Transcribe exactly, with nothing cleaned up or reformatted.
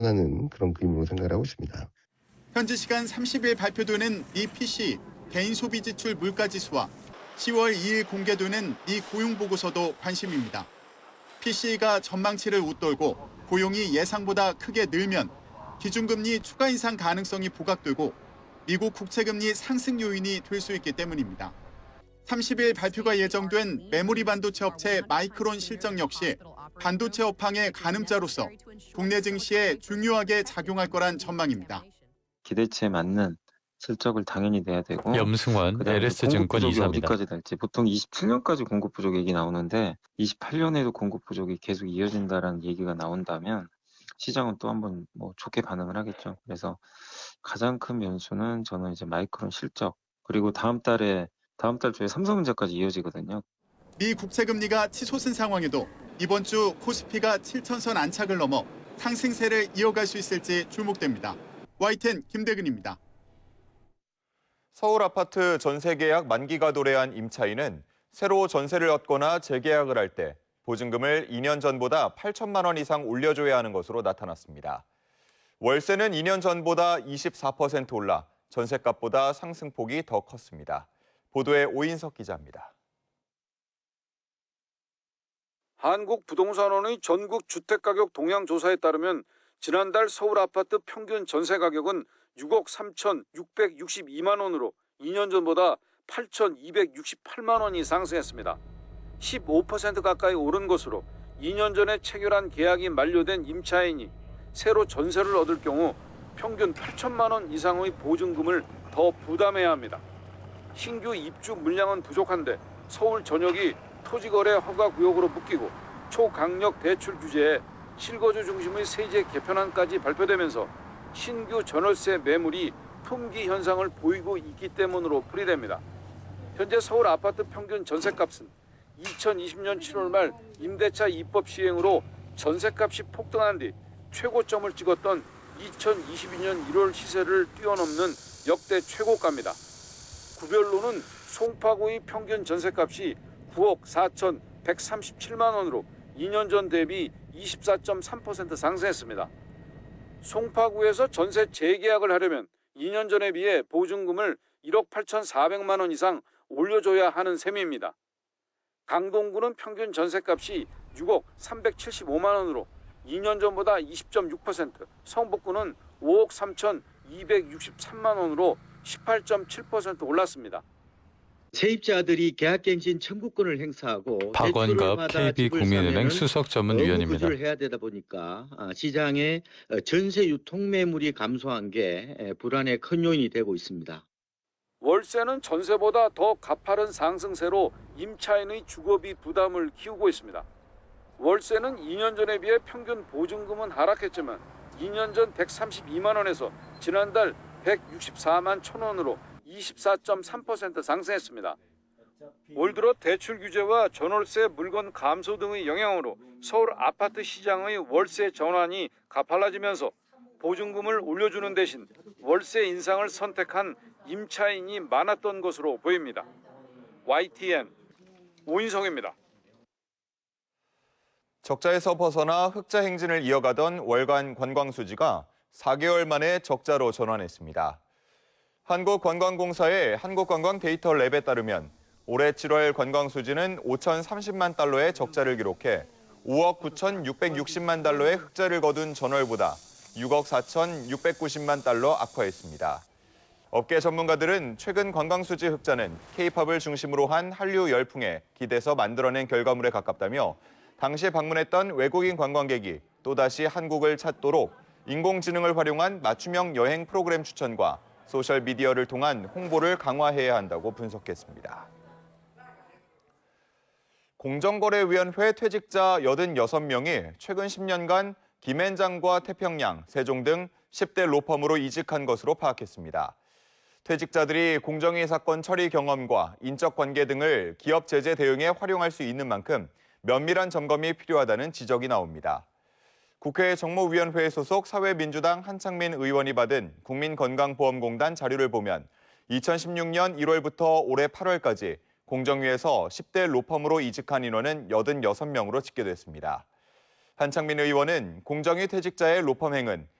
하는 그런 그림으로 생각을 하고 있습니다. 현지 시간 삼십 일 발표되는 미 피씨 개인 소비 지출 물가 지수와 시월 이 일 공개되는 미 고용 보고서도 관심입니다. 피씨가 전망치를 웃돌고 고용이 예상보다 크게 늘면 기준금리 추가 인상 가능성이 부각되고 미국 국채금리 상승 요인이 될 수 있기 때문입니다. 삼십 일 발표가 예정된 메모리 반도체 업체 마이크론 실적 역시 반도체 업황의 가늠자로서 국내 증시에 중요하게 작용할 거란 전망입니다. 기대치에 맞는 실적을 당연히 내야 되고 염승환 그다음에 엘에스증권 공급 부족이 이사입니다. 어디까지 될지 보통 이십칠 년까지 공급 부족 얘기 나오는데 이십팔 년에도 공급 부족이 계속 이어진다라는 얘기가 나온다면 시장은 또 한번 뭐 좋게 반응을 하겠죠. 그래서 가장 큰 변수는 저는 이제 마이크론 실적 그리고 다음 달에 다음 달 주에 삼성전자까지 이어지거든요. 미 국채금리가 치솟은 상황에도 이번 주 코스피가 칠천 선 안착을 넘어 상승세를 이어갈 수 있을지 주목됩니다. 와이텐 김대근입니다. 서울 아파트 전세 계약 만기가 도래한 임차인은 새로 전세를 얻거나 재계약을 할 때 보증금을 이 년 전보다 팔천만 원 이상 올려줘야 하는 것으로 나타났습니다. 월세는 이 년 전보다 이십사 퍼센트 올라 전세값보다 상승폭이 더 컸습니다. 보도에 오인석 기자입니다. 한국부동산원의 전국 주택가격 동향 조사에 따르면 지난달 서울 아파트 평균 전세 가격은 육억 삼천육백육십이만 원으로 이 년 전보다 팔천이백육십팔만 원이 상승했습니다. 십오 퍼센트 가까이 오른 것으로 이 년 전에 체결한 계약이 만료된 임차인이 새로 전세를 얻을 경우 평균 팔천만 원 이상의 보증금을 더 부담해야 합니다. 신규 입주 물량은 부족한데 서울 전역이 토지거래 허가구역으로 묶이고 초강력 대출 규제에 실거주 중심의 세제 개편안까지 발표되면서 신규 전월세 매물이 품귀 현상을 보이고 있기 때문으로 풀이됩니다. 현재 서울 아파트 평균 전세값은 이천이십 년 칠월 말 임대차 입법 시행으로 전세값이 폭등한 뒤 최고점을 찍었던 이천이십이 년 일월 시세를 뛰어넘는 역대 최고가입니다. 구별로는 송파구의 평균 전세값이 구억 사천백삼십칠만 원으로 이 년 전 대비 이십사 점 삼 퍼센트 상승했습니다. 송파구에서 전세 재계약을 하려면 이 년 전에 비해 보증금을 일억 팔천사백만 원 이상 올려줘야 하는 셈입니다. 강동구는 평균 전세값이 육억 삼백칠십오만 원으로 이 년 전보다 이십 점 육 퍼센트, 성북구는 오억 삼천이백육십삼만 원으로 십팔 점 칠 퍼센트 올랐습니다. 세입자들이 계약갱신 청구권을 행사하고 박원갑 케이비 국민은행 수석 전문위원입니다. 구조를 해야 되다 보니까 시장의 전세 유통 매물이 감소한 게 불안의 큰 요인이 되고 있습니다. 월세는 전세보다 더 가파른 상승세로 임차인의 주거비 부담을 키우고 있습니다. 월세는 이 년 전에 비해 평균 보증금은 하락했지만 이 년 전 백삼십이만 원에서 지난달 백육십사만 천 원으로 이십사 점 삼 퍼센트 상승했습니다. 올 들어 대출 규제와 전월세 물건 감소 등의 영향으로 서울 아파트 시장의 월세 전환이 가팔라지면서 보증금을 올려주는 대신 월세 인상을 선택한 임차인이 많았던 것으로 보입니다. 와이티엔 오인성입니다. 적자에서 벗어나 흑자 행진을 이어가던 월간 관광 수지가 사 개월 만에 적자로 전환했습니다. 한국관광공사의 한국관광데이터랩에 따르면 올해 칠월 관광 수지는 오천삼십만 달러의 적자를 기록해 오억 구천육백육십만 달러의 흑자를 거둔 전월보다 육억 사천육백구십만 달러 악화했습니다. 업계 전문가들은 최근 관광 수지 흑자는 케이팝을 중심으로 한 한류 열풍에 기대서 만들어낸 결과물에 가깝다며 당시 방문했던 외국인 관광객이 또다시 한국을 찾도록 인공지능을 활용한 맞춤형 여행 프로그램 추천과 소셜미디어를 통한 홍보를 강화해야 한다고 분석했습니다. 공정거래위원회 퇴직자 팔십육 명이 최근 십 년간 김앤장과 태평양, 세종 등 십 대 로펌으로 이직한 것으로 파악했습니다. 퇴직자들이 공정위 사건 처리 경험과 인적 관계 등을 기업 제재 대응에 활용할 수 있는 만큼 면밀한 점검이 필요하다는 지적이 나옵니다. 국회 정무위원회 소속 사회민주당 한창민 의원이 받은 국민건강보험공단 자료를 보면 이천십육 년 일월부터 올해 팔월까지 공정위에서 십 대 로펌으로 이직한 인원은 팔십육 명으로 집계됐습니다. 한창민 의원은 공정위 퇴직자의 로펌행은